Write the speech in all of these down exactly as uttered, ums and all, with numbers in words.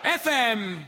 F M.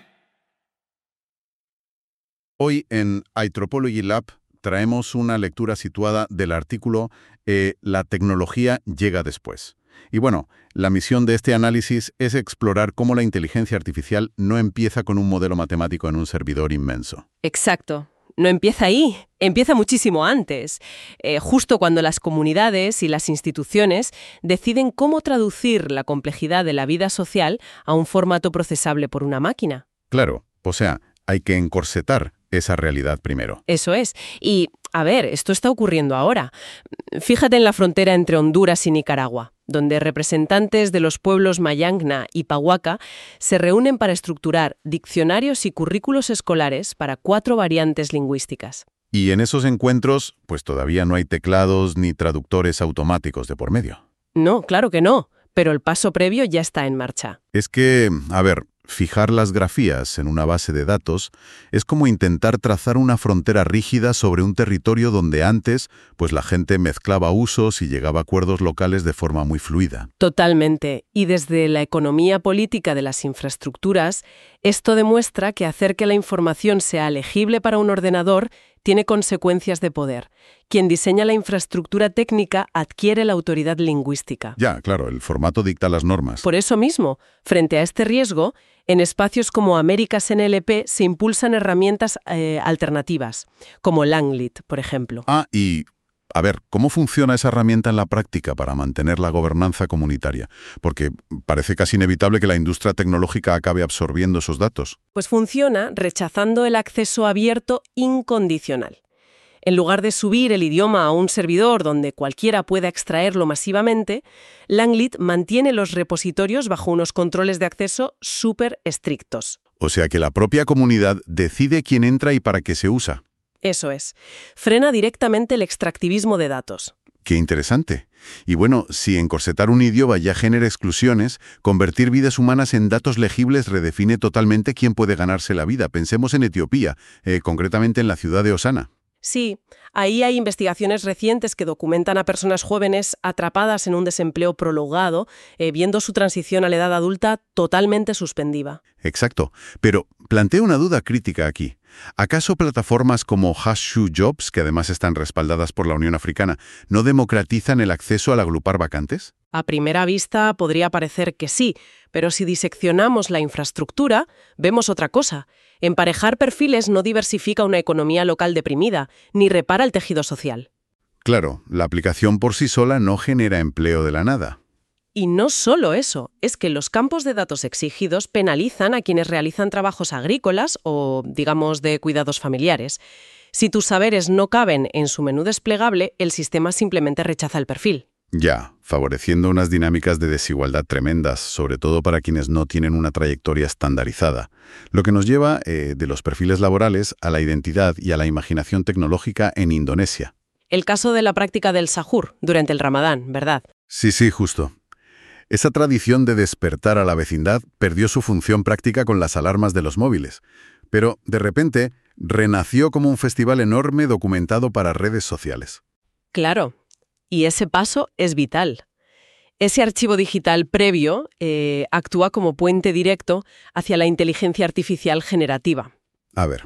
Hoy en iTropology Lab traemos una lectura situada del artículo eh, La tecnología llega después. Y bueno, la misión de este análisis es explorar cómo la inteligencia artificial no empieza con un modelo matemático en un servidor inmenso. Exacto. No empieza ahí, empieza muchísimo antes, eh, justo cuando las comunidades y las instituciones deciden cómo traducir la complejidad de la vida social a un formato procesable por una máquina. Claro, o sea, hay que encorsetar esa realidad primero. Eso es. Y, a ver, esto está ocurriendo ahora. Fíjate en la frontera entre Honduras y Nicaragua, donde representantes de los pueblos Mayangna y Pahuaca se reúnen para estructurar diccionarios y currículos escolares para cuatro variantes lingüísticas. Y en esos encuentros, pues todavía no hay teclados ni traductores automáticos de por medio. No, claro que no, pero el paso previo ya está en marcha. Es que, a ver, fijar las grafías en una base de datos es como intentar trazar una frontera rígida sobre un territorio donde antes, pues la gente mezclaba usos y llegaba a acuerdos locales de forma muy fluida. Totalmente. Y desde la economía política de las infraestructuras, esto demuestra que hacer que la información sea legible para un ordenador tiene consecuencias de poder. Quien diseña la infraestructura técnica adquiere la autoridad lingüística. Ya, claro, el formato dicta las normas. Por eso mismo, frente a este riesgo, en espacios como Américas N L P se impulsan herramientas eh, alternativas, como Langlit, por ejemplo. Ah, y, a ver, ¿cómo funciona esa herramienta en la práctica para mantener la gobernanza comunitaria? Porque parece casi inevitable que la industria tecnológica acabe absorbiendo esos datos. Pues funciona rechazando el acceso abierto incondicional. En lugar de subir el idioma a un servidor donde cualquiera pueda extraerlo masivamente, Langlit mantiene los repositorios bajo unos controles de acceso súper estrictos. O sea que la propia comunidad decide quién entra y para qué se usa. Eso es. Frena directamente el extractivismo de datos. ¡Qué interesante! Y bueno, si encorsetar un idioma ya genera exclusiones, convertir vidas humanas en datos legibles redefine totalmente quién puede ganarse la vida. Pensemos en Etiopía, eh, concretamente en la ciudad de Osana. Sí, ahí hay investigaciones recientes que documentan a personas jóvenes atrapadas en un desempleo prolongado, eh, viendo su transición a la edad adulta totalmente suspendida. Exacto, pero planteo una duda crítica aquí. ¿Acaso plataformas como HashShoe.Jobs, que además están respaldadas por la Unión Africana, no democratizan el acceso al agrupar vacantes? A primera vista podría parecer que sí, pero si diseccionamos la infraestructura, vemos otra cosa. Emparejar perfiles no diversifica una economía local deprimida, ni repara el tejido social. Claro, la aplicación por sí sola no genera empleo de la nada. Y no solo eso, es que los campos de datos exigidos penalizan a quienes realizan trabajos agrícolas o, digamos, de cuidados familiares. Si tus saberes no caben en su menú desplegable, el sistema simplemente rechaza el perfil. Ya, favoreciendo unas dinámicas de desigualdad tremendas, sobre todo para quienes no tienen una trayectoria estandarizada. Lo que nos lleva eh, de los perfiles laborales a la identidad y a la imaginación tecnológica en Indonesia. El caso de la práctica del sahur durante el Ramadán, ¿verdad? Sí, sí, justo. Esa tradición de despertar a la vecindad perdió su función práctica con las alarmas de los móviles, pero de repente renació como un festival enorme documentado para redes sociales. Claro, y ese paso es vital. Ese archivo digital previo eh, actúa como puente directo hacia la inteligencia artificial generativa. A ver,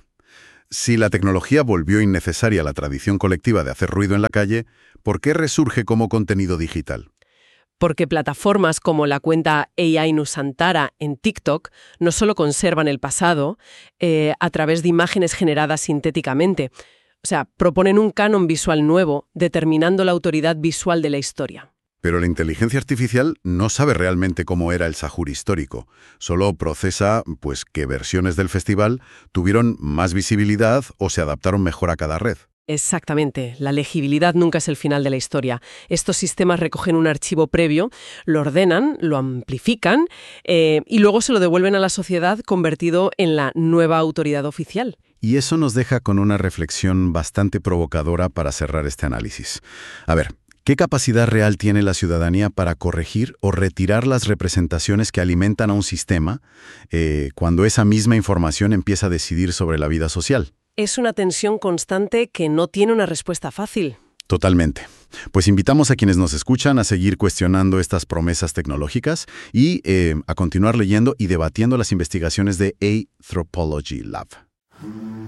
si la tecnología volvió innecesaria la tradición colectiva de hacer ruido en la calle, ¿por qué resurge como contenido digital? Porque plataformas como la cuenta A I Nusantara en TikTok no solo conservan el pasado eh, a través de imágenes generadas sintéticamente, o sea, proponen un canon visual nuevo, determinando la autoridad visual de la historia. Pero la inteligencia artificial no sabe realmente cómo era el sahur histórico. Solo procesa, pues, qué versiones del festival tuvieron más visibilidad o se adaptaron mejor a cada red. Exactamente. La legibilidad nunca es el final de la historia. Estos sistemas recogen un archivo previo, lo ordenan, lo amplifican eh, y luego se lo devuelven a la sociedad convertido en la nueva autoridad oficial. Y eso nos deja con una reflexión bastante provocadora para cerrar este análisis. A ver, ¿qué capacidad real tiene la ciudadanía para corregir o retirar las representaciones que alimentan a un sistema eh, cuando esa misma información empieza a decidir sobre la vida social? Es una tensión constante que no tiene una respuesta fácil. Totalmente. Pues invitamos a quienes nos escuchan a seguir cuestionando estas promesas tecnológicas y eh, a continuar leyendo y debatiendo las investigaciones de Anthropology Lab.